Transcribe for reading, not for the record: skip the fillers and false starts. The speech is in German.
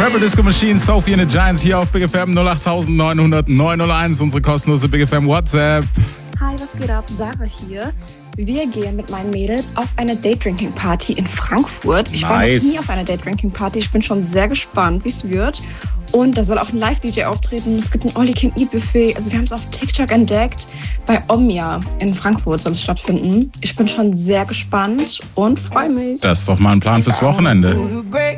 Purple Disco Machine, Sophie and the Giants hier auf Big FM 08900 901, unsere kostenlose Big FM WhatsApp. Hi, was geht ab? Sarah hier. Wir gehen mit meinen Mädels auf eine Date-Drinking-Party in Frankfurt. Ich war noch nie auf einer Date-Drinking-Party. Ich bin schon sehr gespannt, wie es wird. Und da soll auch ein Live-DJ auftreten. Es gibt ein All-You-Can-Eat-Buffet. Also wir haben es auf TikTok entdeckt. Bei Omnia in Frankfurt soll es stattfinden. Ich bin schon sehr gespannt und freue mich. Das ist doch mal ein Plan fürs Wochenende.